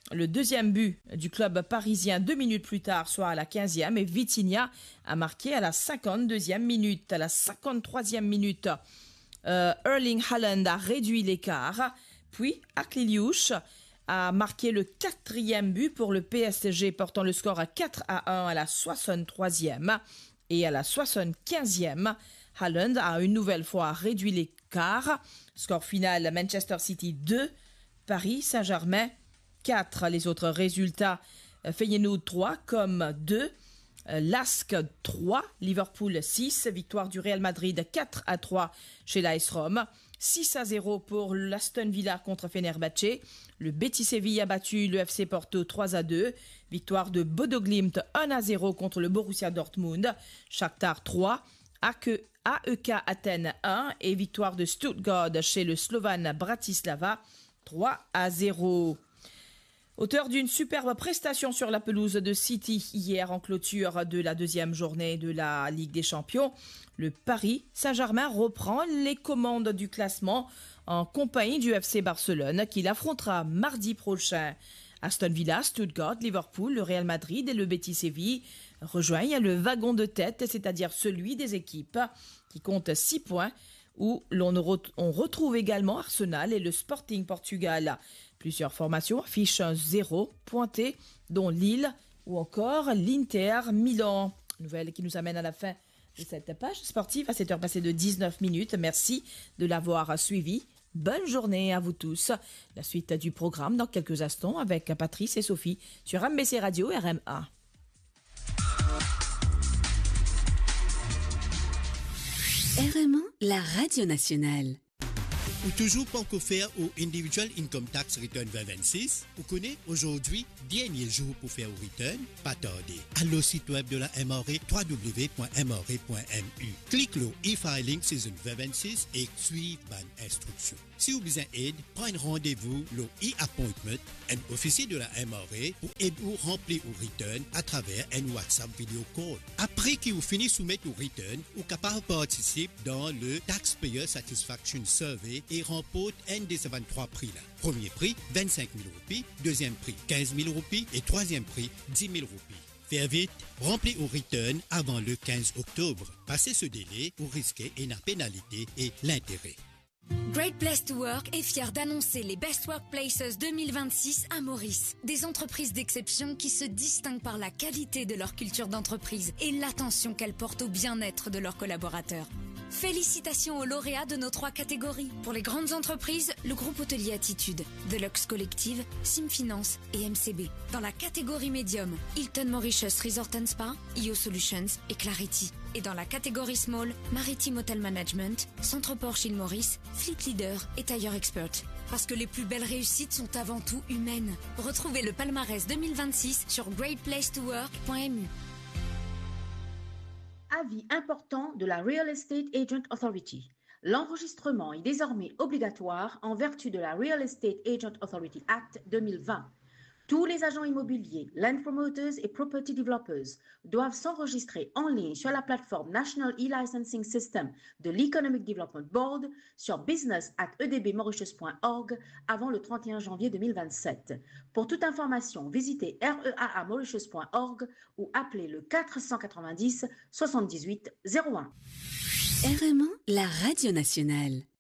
le deuxième but du club parisien 2 minutes plus tard, soit à la 15e, et Vitinha a marqué à la 52e minute. À la 53e minute, Erling Haaland a réduit l'écart, puis Akliouche a marqué le 4e but pour le PSG, portant le score à 4-1 à la 63e. Et à la 75e, Haaland a une nouvelle fois réduit l'écart. Score final, Manchester City 2, Paris Saint-Germain 4. Les autres résultats, Feyenoord 3, comme 2, LASK 3, Liverpool 6, victoire du Real Madrid 4-3 chez l'AS Rome, 6-0 pour l'Aston Villa contre Fenerbahçe. Le Betis Séville a battu le FC Porto 3-2, victoire de Bodo Glimt 1-0 contre le Borussia Dortmund, Shakhtar 3, AEK Athènes 1 et victoire de Stuttgart chez le Slovan Bratislava 3-0. Auteur d'une superbe prestation sur la pelouse de City hier en clôture de la deuxième journée de la Ligue des Champions, le Paris Saint-Germain reprend les commandes du classement en compagnie du FC Barcelone qu'il affrontera mardi prochain. Aston Villa, Stuttgart, Liverpool, le Real Madrid et le Betis Séville rejoignent le wagon de tête, c'est-à-dire celui des équipes qui comptent 6 points, où on retrouve également Arsenal et le Sporting Portugal. Plusieurs formations affichent un 0 pointé, dont Lille ou encore l'Inter Milan. Nouvelle qui nous amène à la fin de cette page sportive à 7h passées de 19 minutes. Merci de l'avoir suivi. Bonne journée à vous tous. La suite du programme dans quelques instants avec Patrice et Sophie sur MBC Radio RMA. RMA, la radio nationale. Ou toujours pas encore faire au Individual Income Tax Return 2026? Vous connaissez aujourd'hui, dernier jour pour faire au return? Pas tarder. Allez au site web de la MRA, www.mra.mu. Clique le e-filing season 2026 et suivez les instructions. Si vous avez besoin d'aide, prenez rendez-vous le e-appointment, un officier de la MRA pour aider vous remplir au return à travers un WhatsApp video call. Après que vous finissez de soumettre au return, vous êtes capable de participer dans le Taxpayer Satisfaction Survey et remporte un des 23 prix là. Premier prix, 25 000 roupies, deuxième prix, 15 000 roupies et troisième prix, 10 000 roupies. Faire vite, remplis au return avant le 15 octobre. Passez ce délai, vous risquez une pénalité et l'intérêt. Great Place to Work est fier d'annoncer les Best Workplaces 2026 à Maurice. Des entreprises d'exception qui se distinguent par la qualité de leur culture d'entreprise et l'attention qu'elles portent au bien-être de leurs collaborateurs. Félicitations aux lauréats de nos 3 catégories. Pour les grandes entreprises, le groupe hôtelier Attitude, Deluxe Collective, Simfinance et MCB. Dans la catégorie médium, Hilton Mauritius Resort and Spa, IO Solutions et Clarity. Et dans la catégorie small, Maritime Hotel Management, Centreport Gilles Maurice, Fleet Leader et Tire Expert. Parce que les plus belles réussites sont avant tout humaines. Retrouvez le palmarès 2026 sur greatplacetowork.mu. Avis important de la Real Estate Agent Authority. L'enregistrement est désormais obligatoire en vertu de la Real Estate Agent Authority Act 2020. Tous les agents immobiliers, land promoters et property developers doivent s'enregistrer en ligne sur la plateforme National E-Licensing System de l'Economic Development Board sur business@edbmauritius.org avant le 31 janvier 2027. Pour toute information, visitez reaamauritius.org ou appelez le 490 78 01. RMA, la radio nationale.